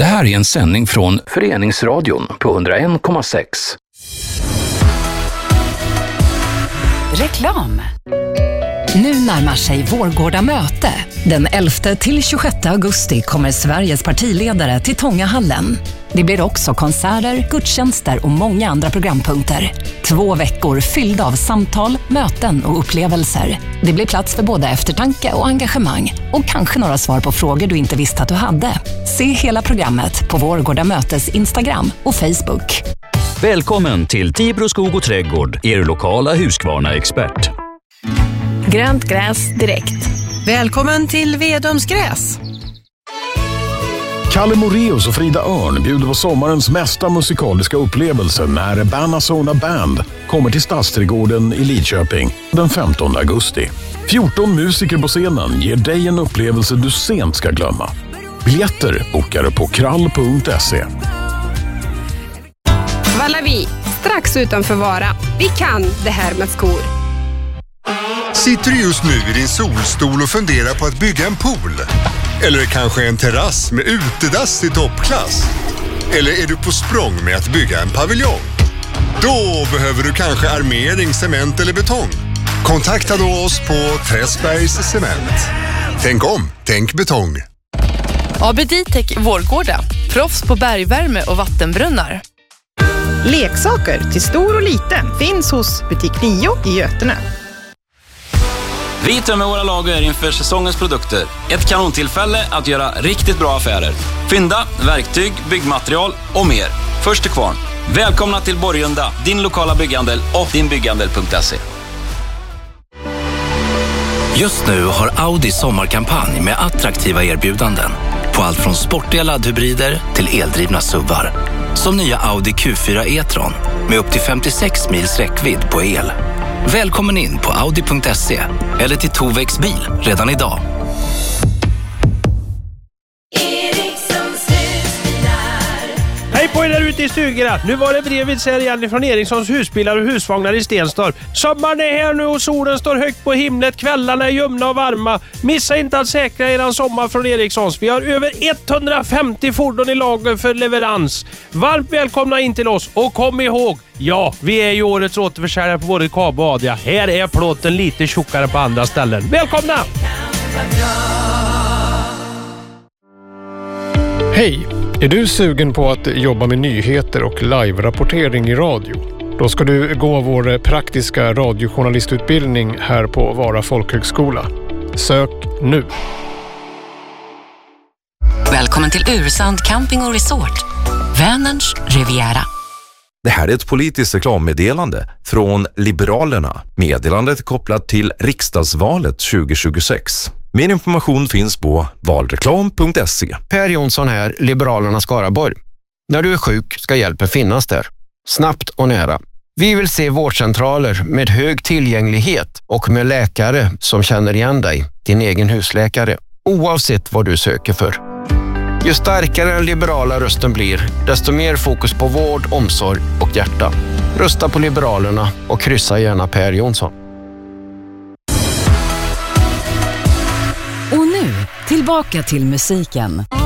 Det här är en sändning från Föreningsradion på 101,6. Reklam. Nu närmar sig Vårgårda möte. Den 11 till 26 augusti kommer Sveriges partiledare till Tångahallen. Det blir också konserter, gudstjänster och många andra programpunkter. 2 veckor fyllda av samtal, möten och upplevelser. Det blir plats för både eftertanke och engagemang. Och kanske några svar på frågor du inte visste att du hade. Se hela programmet på Vårgårda mötes Instagram och Facebook. Välkommen till Tibro skog och trädgård, er lokala Husqvarna-expert. Grönt gräs direkt. Välkommen till Vedums gräs. Kalle Moreus och Frida Örn bjuder på sommarens mesta musikaliska upplevelse när Banazona Band kommer till Stadsträdgården i Lidköping den 15 augusti. 14 musiker på scenen ger dig en upplevelse du sent ska glömma. Biljetter bokar du på krall.se. Vallavi, strax utanför Vara. Vi kan det här med skor. Sitter du just nu i din solstol och funderar på att bygga en pool? Eller kanske en terrass med utedass i toppklass? Eller är du på språng med att bygga en paviljong? Då behöver du kanske armering, cement eller betong. Kontakta då oss på Träsbergs Cement. Tänk om, tänk betong. ABD-Tech Vårgårda. Proffs på bergvärme och vattenbrunnar. Leksaker till stor och liten finns hos Butik 9 i Götene. Vi tömmer våra lager inför säsongens produkter. Ett kanontillfälle att göra riktigt bra affärer. Fynda, verktyg, byggmaterial och mer. Först till kvarn. Välkomna till Borgunda, din lokala bygghandel och dinbygghandel.se. Just nu har Audi sommarkampanj med attraktiva erbjudanden på allt från sportiga laddhybrider till eldrivna SUVar. Som nya Audi Q4 e-tron med upp till 56 mils räckvidd på el. Välkommen in på audi.se eller till Tovex bil redan idag. Hej på er där ute i stugorna. Nu var det brevet här igen från Erikssons husbilar och husvagnar i Stenstorp. Sommaren är här nu och solen står högt på himlet. Kvällarna är ljumna och varma. Missa inte att säkra eran sommar från Erikssons. Vi har över 150 fordon i lager för leverans. Varmt välkomna in till oss och kom ihåg, ja, vi är ju årets återförsäljare på både Kab och Adia. Här är plåten lite tjockare på andra ställen. Välkomna! Hej! Är du sugen på att jobba med nyheter och live-rapportering i radio? Då ska du gå vår praktiska radiojournalistutbildning här på Vara folkhögskola. Sök nu! Välkommen till Ursand Camping och Resort. Vänerns Riviera. Det här är ett politiskt reklammeddelande från Liberalerna. Meddelandet kopplat till riksdagsvalet 2026. Mer information finns på valreklam.se. Per Jonsson här, Liberalerna Skaraborg. När du är sjuk ska hjälpen finnas där. Snabbt och nära. Vi vill se vårdcentraler med hög tillgänglighet och med läkare som känner igen dig, din egen husläkare, oavsett vad du söker för. Ju starkare den liberala rösten blir, desto mer fokus på vård, omsorg och hjärta. Rösta på Liberalerna och kryssa gärna Per Jonsson. Och nu, tillbaka till musiken.